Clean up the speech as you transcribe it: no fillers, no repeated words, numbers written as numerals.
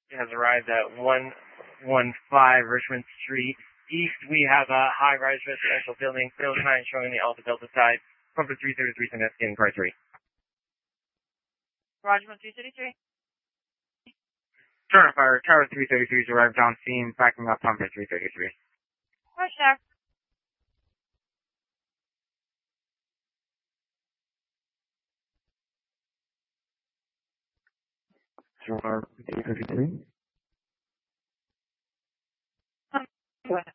has arrived at 115 Richmond Street. East, we have a high-rise residential building, field 9 showing the Alpha Delta side. Comfort 333, and that's getting car 3. Roger, 333. Turn fire, Tower 333 has arrived on scene, backing up Comfort 333. Push there. Tower 333. Go ahead.